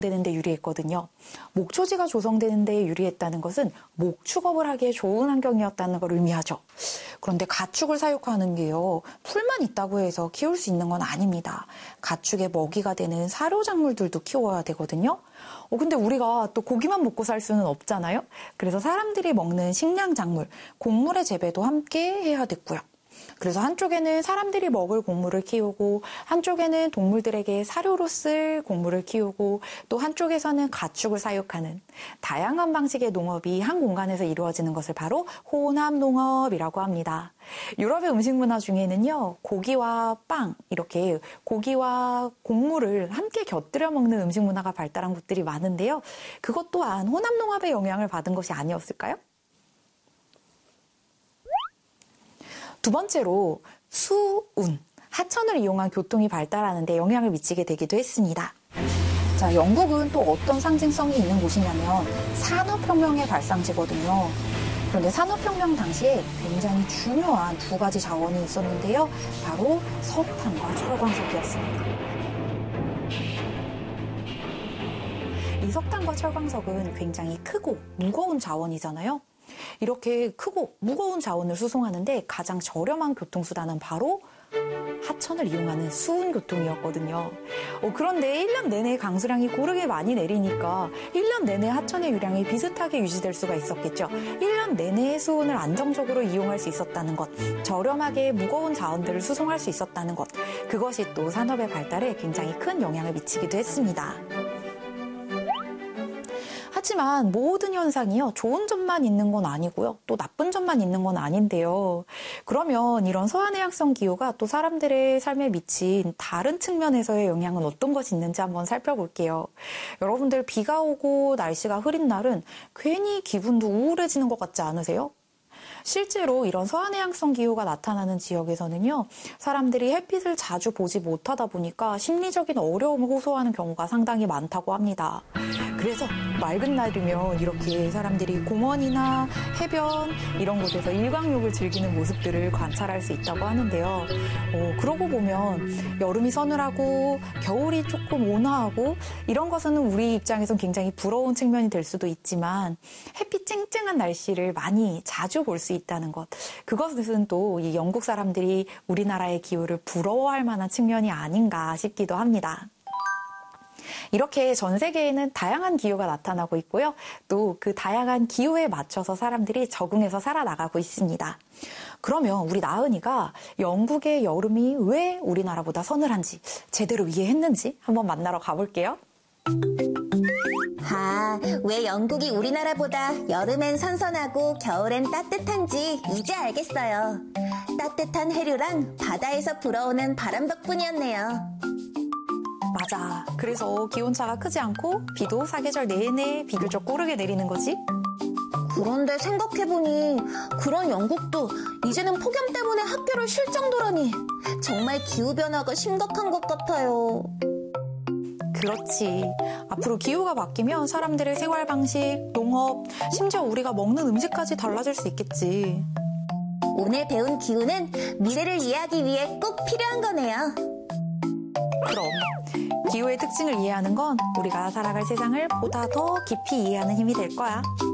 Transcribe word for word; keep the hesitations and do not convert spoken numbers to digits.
되는 데 유리했거든요. 목초지가 조성되는 데 유리했다는 것은 목축업을 하기에 좋은 환경이었다는 걸 의미하죠. 그런데 가축을 사육하는 게요, 풀만 있다고 해서 키울 수 있는 건 아닙니다. 가축의 먹이가 되는 사료작물들도 키워야 되거든요. 어, 근데 우리가 또 고기만 먹고 살 수는 없잖아요. 그래서 사람들이 먹는 식량작물, 곡물의 재배도 함께 해야 됐고요. 그래서 한쪽에는 사람들이 먹을 곡물을 키우고, 한쪽에는 동물들에게 사료로 쓸 곡물을 키우고, 또 한쪽에서는 가축을 사육하는 다양한 방식의 농업이 한 공간에서 이루어지는 것을 바로 혼합농업이라고 합니다. 유럽의 음식 문화 중에는요, 고기와 빵, 이렇게 고기와 곡물을 함께 곁들여 먹는 음식 문화가 발달한 곳들이 많은데요. 그것 또한 혼합농업의 영향을 받은 것이 아니었을까요? 두 번째로 수운, 하천을 이용한 교통이 발달하는 데 영향을 미치게 되기도 했습니다. 자, 영국은 또 어떤 상징성이 있는 곳이냐면 산업혁명의 발상지거든요. 그런데 산업혁명 당시에 굉장히 중요한 두 가지 자원이 있었는데요. 바로 석탄과 철광석이었습니다. 이 석탄과 철광석은 굉장히 크고 무거운 자원이잖아요. 이렇게 크고 무거운 자원을 수송하는데 가장 저렴한 교통수단은 바로 하천을 이용하는 수운교통이었거든요. 어, 그런데 일 년 내내 강수량이 고르게 많이 내리니까 일 년 내내 하천의 유량이 비슷하게 유지될 수가 있었겠죠. 일 년 내내 수운을 안정적으로 이용할 수 있었다는 것, 저렴하게 무거운 자원들을 수송할 수 있었다는 것, 그것이 또 산업의 발달에 굉장히 큰 영향을 미치기도 했습니다. 하지만 모든 현상이요, 좋은 점만 있는 건 아니고요, 또 나쁜 점만 있는 건 아닌데요. 그러면 이런 서한해양성 기후가 또 사람들의 삶에 미친 다른 측면에서의 영향은 어떤 것이 있는지 한번 살펴볼게요. 여러분들 비가 오고 날씨가 흐린 날은 괜히 기분도 우울해지는 것 같지 않으세요? 실제로 이런 서한해양성 기후가 나타나는 지역에서는요, 사람들이 햇빛을 자주 보지 못하다 보니까 심리적인 어려움을 호소하는 경우가 상당히 많다고 합니다. 그래서 맑은 날이면 이렇게 사람들이 공원이나 해변 이런 곳에서 일광욕을 즐기는 모습들을 관찰할 수 있다고 하는데요. 어, 그러고 보면 여름이 서늘하고 겨울이 조금 온화하고 이런 것은 우리 입장에선 굉장히 부러운 측면이 될 수도 있지만 햇빛 쨍쨍한 날씨를 많이 자주 볼 수 있다는 것, 그것은 또 이 영국 사람들이 우리나라의 기후를 부러워할 만한 측면이 아닌가 싶기도 합니다. 이렇게 전 세계에는 다양한 기후가 나타나고 있고요. 또 그 다양한 기후에 맞춰서 사람들이 적응해서 살아나가고 있습니다. 그러면 우리 나은이가 영국의 여름이 왜 우리나라보다 서늘한지 제대로 이해했는지 한번 만나러 가볼게요. 아, 왜 영국이 우리나라보다 여름엔 선선하고 겨울엔 따뜻한지 이제 알겠어요. 따뜻한 해류랑 바다에서 불어오는 바람 덕분이었네요. 맞아. 그래서 기온차가 크지 않고 비도 사계절 내내 비교적 고르게 내리는 거지? 그런데 생각해보니 그런 영국도 이제는 폭염 때문에 학교를 쉴 정도라니 정말 기후변화가 심각한 것 같아요. 그렇지. 앞으로 기후가 바뀌면 사람들의 생활 방식, 농업, 심지어 우리가 먹는 음식까지 달라질 수 있겠지. 오늘 배운 기후는 미래를 이해하기 위해 꼭 필요한 거네요. 그럼 기후의 특징을 이해하는 건 우리가 살아갈 세상을 보다 더 깊이 이해하는 힘이 될 거야.